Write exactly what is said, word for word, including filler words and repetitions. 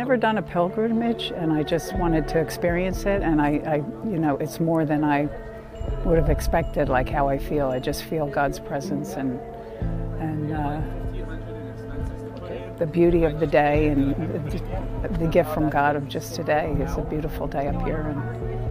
never done a pilgrimage, and I just wanted to experience it, and I, I you know, it's more than I would have expected, like how I feel. I just feel God's presence and and uh, the beauty of the day, and the, the gift from God of just today is a beautiful day up here. And